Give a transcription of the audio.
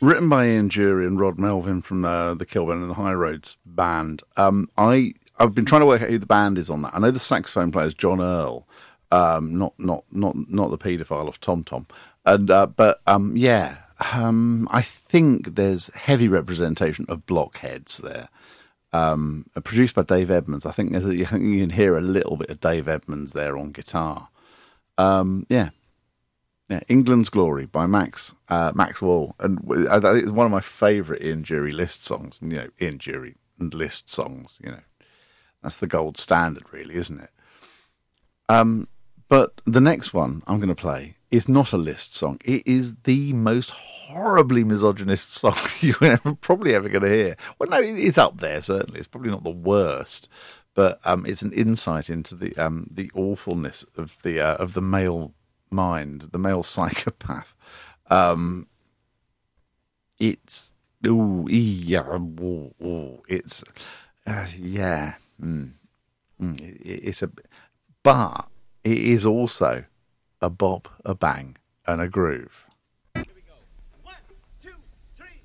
Written by Ian Dury and Rod Melvin from the Kilburn and the High Roads band. I've been trying to work out who the band is on that. I know the saxophone player is John Earl, not the paedophile of Tom Tom, and I think there's heavy representation of blockheads there. Produced by Dave Edmunds. I think you can hear a little bit of Dave Edmunds there on guitar. England's Glory by Max Wall, and I think it's one of my favourite Ian Dury List songs. And, Ian Dury and List songs, that's the gold standard, really, isn't it? But the next one I'm going to play is not a List song. It is the most horribly misogynist song you're probably ever going to hear. Well, no, it is up there, certainly. It's probably not the worst, but it's an insight into the awfulness of the male mind, the male psychopath. It's but it is also a bop, a bang, and a groove.